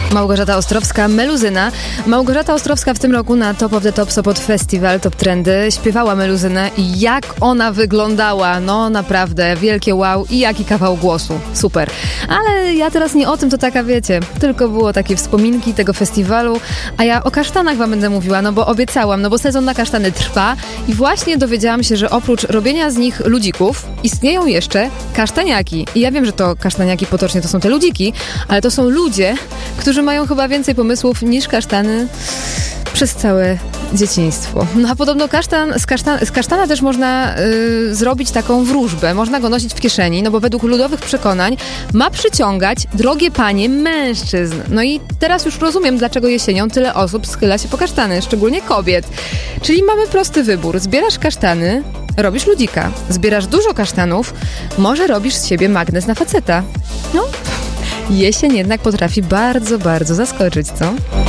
Małgorzata Ostrowska, Meluzyna. Małgorzata Ostrowska w tym roku na Top of the Top Sopot Festival, Top Trendy, śpiewała Meluzynę i jak ona wyglądała, no naprawdę, wielkie wow i jaki kawał głosu, super. Ale ja teraz nie o tym, to taka wiecie, tylko było takie wspominki tego festiwalu, a ja o kasztanach wam będę mówiła, no bo obiecałam, no bo sezon na kasztany trwa i właśnie dowiedziałam się, że oprócz robienia z nich ludzików, istnieją jeszcze kasztaniaki. I ja wiem, że to kasztaniaki potocznie to są te ludziki, ale to są ludzie, którzy mają chyba więcej pomysłów niż kasztany przez całe dzieciństwo. No a podobno z kasztana też można zrobić taką wróżbę. Można go nosić w kieszeni, no bo według ludowych przekonań ma przyciągać, drogie panie, mężczyzn. No i teraz już rozumiem, dlaczego jesienią tyle osób schyla się po kasztany, szczególnie kobiet. Czyli mamy prosty wybór. Zbierasz kasztany, robisz ludzika. Zbierasz dużo kasztanów, może robisz z siebie magnes na faceta. No, jesień jednak potrafi bardzo, bardzo zaskoczyć, co?